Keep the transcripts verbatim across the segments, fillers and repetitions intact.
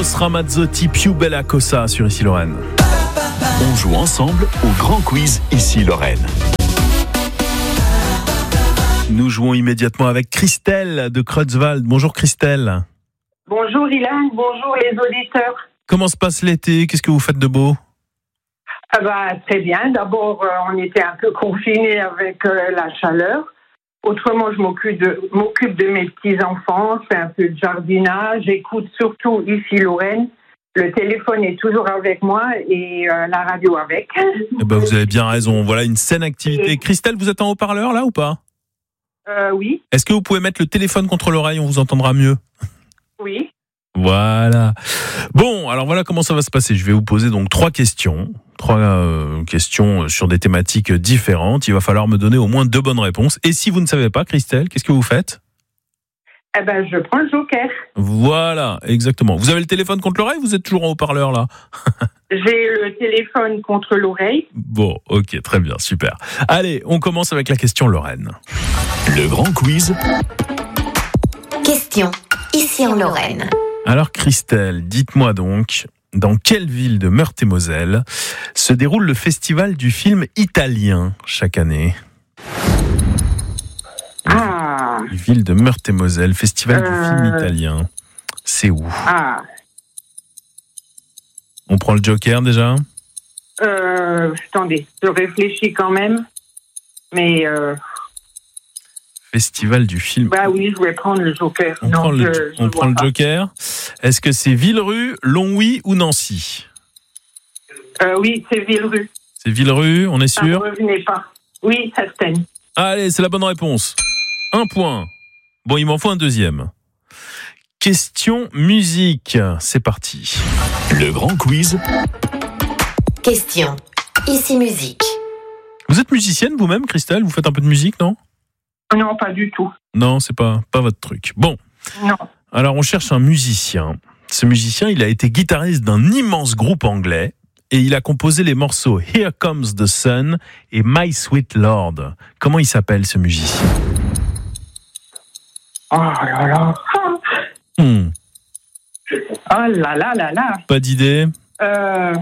Eros Ramazzotti, Più Bella Cosa sur Ici Lorraine. On joue ensemble au grand quiz Ici Lorraine. Nous jouons immédiatement avec Christelle de Creutzwald. Bonjour Christelle. Bonjour Ilan, bonjour les auditeurs. Comment se passe l'été ? Qu'est-ce que vous faites de beau ? Ah bah, très bien. D'abord, euh, on était un peu confinés avec euh, la chaleur. Autrement, je m'occupe de, m'occupe de mes petits-enfants, je fais un peu de jardinage, j'écoute surtout Ici Lorraine. Le téléphone est toujours avec moi et euh, la radio avec. Eh ben, vous avez bien raison. Voilà une saine activité. Et... Christelle, vous êtes en haut-parleur là ou pas ? euh, Oui. Est-ce que vous pouvez mettre le téléphone contre l'oreille ? On vous entendra mieux. Oui. Voilà. Bon, alors voilà comment ça va se passer. Je vais vous poser donc trois questions. Trois euh, questions sur des thématiques différentes. Il va falloir me donner au moins deux bonnes réponses. Et si vous ne savez pas, Christelle, qu'est-ce que vous faites ? Eh ben, je prends le joker. Voilà, exactement. Vous avez le téléphone contre l'oreille ou vous êtes toujours en haut-parleur là ? J'ai le téléphone contre l'oreille. Bon, ok, très bien, super. Allez, on commence avec la question Lorraine. Le grand quiz. Question Ici en Lorraine. Alors Christelle, dites-moi donc, dans quelle ville de Meurthe-et-Moselle se déroule le festival du film italien chaque année ? Ah. Ville de Meurthe-et-Moselle, festival euh... du film italien. C'est où ? Ah. On prend le joker déjà ? Euh, attendez, je réfléchis quand même. Mais... Euh... Festival du film. Bah oui, je vais prendre le joker. On non, prend le, je, je on prend le joker. Est-ce que c'est Villerue, Longwy ou Nancy ? euh, Oui, c'est Villerue. C'est Villerue, on est sûr ? Ça ne revenait pas. Oui, certaine. Allez, c'est la bonne réponse. Un point. Bon, il m'en faut un deuxième. Question musique. C'est parti. Le grand quiz. Question Ici musique. Vous êtes musicienne vous-même, Christelle ? Vous faites un peu de musique, non ? Non, pas du tout. Non, c'est pas, pas votre truc. Bon. Non. Alors, on cherche un musicien. Ce musicien, il a été guitariste d'un immense groupe anglais et il a composé les morceaux Here Comes the Sun et My Sweet Lord. Comment il s'appelle, ce musicien ? Oh là là. Hmm. Oh là là là là. Pas d'idée ? Euh...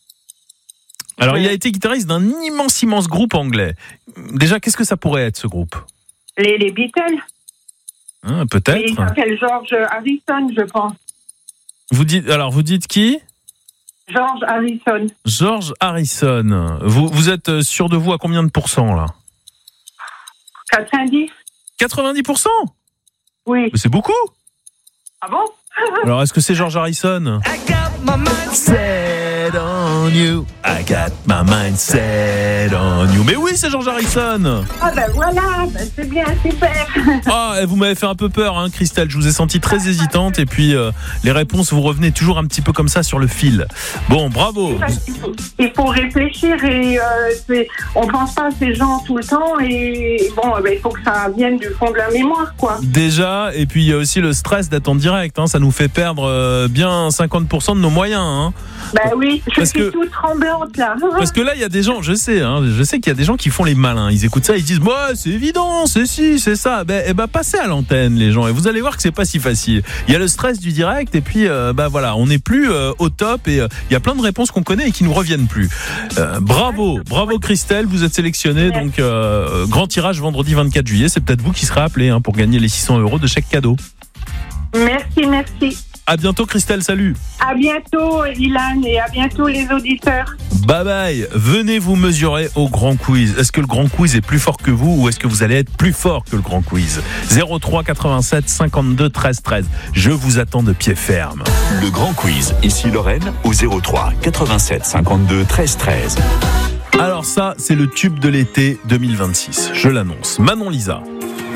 Alors, ouais. il a été guitariste d'un immense, immense groupe anglais. Déjà, qu'est-ce que ça pourrait être, ce groupe ? Les, les Beatles. Hein, peut-être. Et il s'appelle George Harrison, je pense. Vous dites, alors, vous dites qui ? George Harrison. George Harrison. Vous, vous êtes sûr de vous à combien de pourcents, là ? quatre-vingt-dix. quatre-vingt-dix pour cent ? Oui. Mais c'est beaucoup. Ah bon ? Alors, est-ce que c'est George Harrison ? I got my mind set on you. I got my mind set on you. Mais oui, c'est George Harrison. Ah ben voilà, ben c'est bien, super. Ah, vous m'avez fait un peu peur, hein, Christelle. Je vous ai senti très hésitante et puis euh, les réponses, vous revenez toujours un petit peu comme ça sur le fil. Bon, bravo. Il faut, il faut réfléchir et euh, c'est, on pense pas à ces gens tout le temps et bon, ben, il faut que ça vienne du fond de la mémoire, quoi. Déjà, et puis il y a aussi le stress d'être en direct. Hein, ça nous fait perdre euh, bien cinquante pour cent de nos moyens. Hein. Ben oui, je Parce suis que... toute tremblante là. Parce que là, il y a des gens, je sais, hein, je sais qu'il y a des gens qui font les malins. Ils écoutent ça, ils disent, ouais, c'est évident, c'est si, c'est ça. Ben, eh ben, passez à l'antenne, les gens, et vous allez voir que c'est pas si facile. Il y a le stress du direct, et puis, euh, ben voilà, on n'est plus euh, au top, et euh, il y a plein de réponses qu'on connaît et qui nous reviennent plus. Euh, bravo, bravo Christelle, vous êtes sélectionnée. Donc, euh, grand tirage vendredi vingt-quatre juillet. C'est peut-être vous qui serez appelé hein, pour gagner les six cents euros de chèque cadeau. Merci, merci. À bientôt Christelle, salut. À bientôt Ilan et à bientôt les auditeurs. Bye bye, venez vous mesurer au grand quiz. Est-ce que le grand quiz est plus fort que vous ou est-ce que vous allez être plus fort que le grand quiz ? zéro trois quatre-vingt-sept cinquante-deux treize treize. Je vous attends de pied ferme. Le grand quiz, ici Lorraine, au zéro trois quatre-vingt-sept cinquante-deux treize treize. Alors ça, c'est le tube de l'été deux mille vingt-six. Je l'annonce. Manon Lisa.